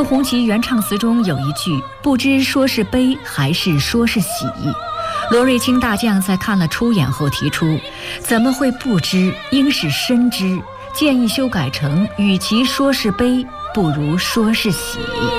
红旗原唱词中有一句不知说是悲还是说是喜，罗瑞卿大将在看了初演后提出，怎么会不知，应是深知，建议修改成与其说是悲不如说是喜。